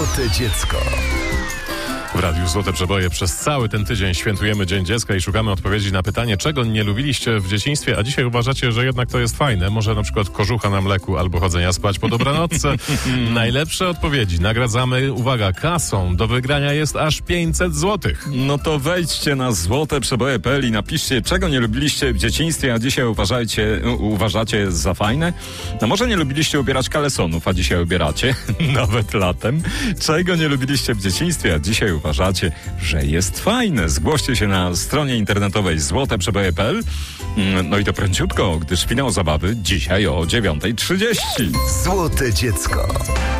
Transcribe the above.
Złote dziecko. W Radiu Złote Przeboje przez cały ten tydzień świętujemy Dzień Dziecka i szukamy odpowiedzi na pytanie, czego nie lubiliście w dzieciństwie, a dzisiaj uważacie, że jednak to jest fajne. Może na przykład kożucha na mleku albo chodzenia spać po dobranocce. Najlepsze odpowiedzi nagradzamy, uwaga, kasą. Do wygrania jest aż 500 złotych. No to wejdźcie na złoteprzeboje.pl i napiszcie, czego nie lubiliście w dzieciństwie, a dzisiaj uważacie za fajne. No może nie lubiliście ubierać kalesonów, a dzisiaj ubieracie, nawet latem. Czego nie lubiliście w dzieciństwie, a dzisiaj uważacie, że jest fajne. Zgłoście się na stronie internetowej złoteprzeboje.pl. No i to pręciutko, gdyż finał zabawy dzisiaj o 9:30. Złote dziecko.